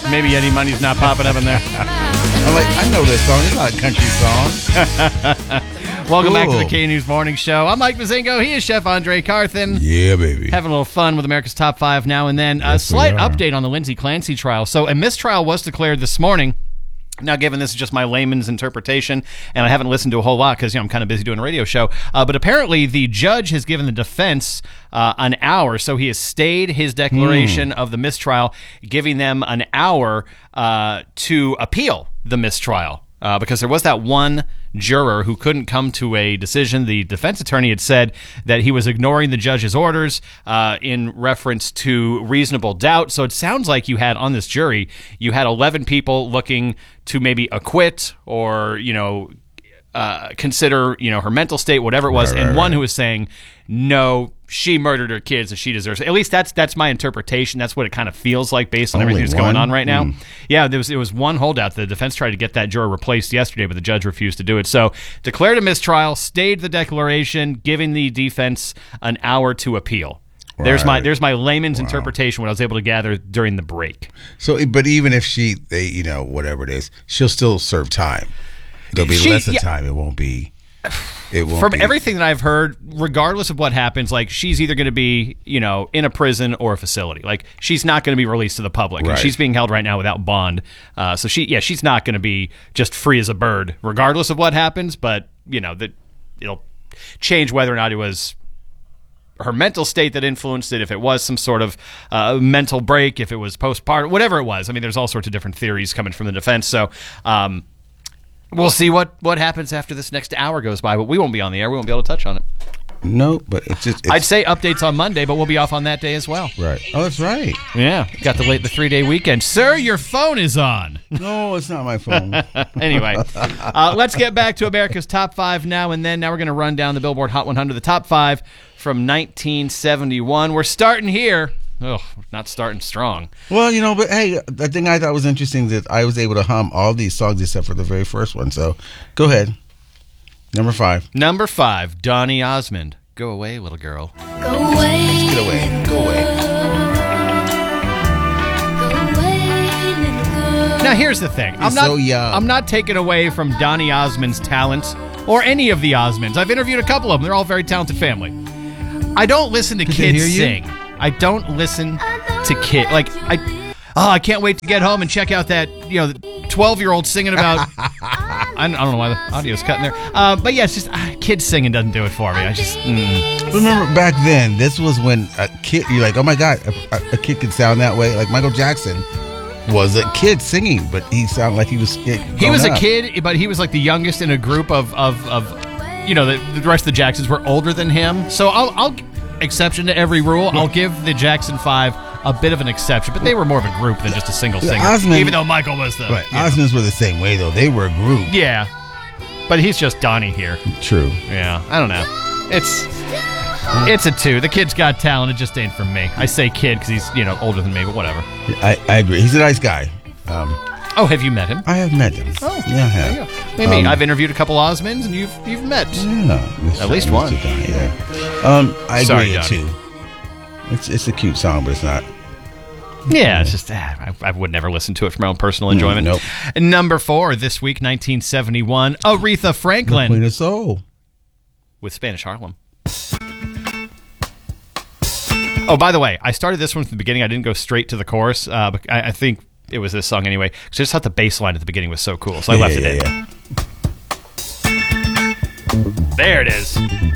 Maybe Eddie Money's not popping up in there. I'm like, I know this song. It's not a country song. Welcome back to the K News Morning Show. I'm Mike Mazingo. He is Chef Andre Carthen. Yeah, baby. Having a little fun with America's Top 5 now and then. A slight update on the Lindsay Clancy trial. So a mistrial was declared this morning. Now, given this is just my layman's interpretation, and I haven't listened to a whole lot because I'm kind of busy doing a radio show, but apparently the judge has given the defense an hour, so he has stayed his declaration of the mistrial, giving them an hour to appeal the mistrial. Because there was that one juror who couldn't come to a decision. The defense attorney had said that he was ignoring the judge's orders in reference to reasonable doubt. So it sounds like you had on this jury, you had 11 people looking to maybe acquit or, consider, her mental state, whatever it was, and one who was saying, no, she murdered her kids and she deserves it. At least that's my interpretation. That's what it kind of feels like based on everything that's going on right now. Yeah, it was one holdout. The defense tried to get that juror replaced yesterday, but the judge refused to do it. So declared a mistrial, stayed the declaration, giving the defense an hour to appeal. There's my layman's interpretation, what I was able to gather during the break. So, but even if whatever it is, she'll still serve time. There'll be less of time. It won't be. From everything that I've heard, regardless of what happens, like she's either going to be, in a prison or a facility. Like she's not going to be released to the public. Right. And she's being held right now without bond. So she's not going to be just free as a bird, regardless of what happens. But it'll change whether or not it was her mental state that influenced it, if it was some sort of mental break, if it was postpartum, whatever it was. I mean, there's all sorts of different theories coming from the defense. So. We'll see what happens after this next hour goes by, but we won't be on the air. We won't be able to touch on it. No, but I'd say updates on Monday, but we'll be off on that day as well. Right. Oh, that's right. Yeah. Got the 3-day weekend. Sir, your phone is on. No, it's not my phone. Anyway, let's get back to America's Top 5 now and then. Now we're going to run down the Billboard Hot 100, the top 5 from 1971. We're starting here. Oh, not starting strong. Well, but hey, the thing I thought was interesting is that I was able to hum all these songs except for the very first one. So, go ahead. Number 5. Number 5, Donny Osmond. Go away, little girl. Go away. Get away. Go away. Go away, little girl. Now, here's the thing. I'm not taking away from Donny Osmond's talents or any of the Osmonds. I've interviewed a couple of them. They're all a very talented family. I don't listen to kids sing. I don't listen to kids. I can't wait to get home and check out that, the 12-year-old singing about. I don't know why the audio's cutting there. But yeah, it's just kids singing doesn't do it for me. I just remember back then. This was when a kid. You're like, oh my god, a kid could sound that way. Like Michael Jackson was a kid singing, but he sounded like he was. He was a kid, but he was like the youngest in a group of the rest of the Jacksons were older than him. So I'll exception to every rule. I'll give the Jackson 5 a bit of an exception, but they were more of a group than just a single singer. Even though Michael was the Osmonds were the same way though. They were a group. Yeah, but he's just Donnie here. True. Yeah, I don't know. It's a 2. The kid's got talent. It just ain't for me. I say kid because he's older than me, but whatever. I agree. He's a nice guy. Have you met him? I have met him. Oh, yeah, I have. Maybe I've interviewed a couple Osmonds, and you've met at least one. I agree. It's 2. It's a cute song, but it's not. Yeah, it's just I would never listen to it for my own personal enjoyment. Nope. Number 4 this week, 1971, Aretha Franklin, Queen of Soul, with Spanish Harlem. Oh, by the way, I started this one from the beginning. I didn't go straight to the chorus. But I think it was this song anyway, because I just thought the bass line at the beginning was so cool, so I left it in. Yeah. There it is.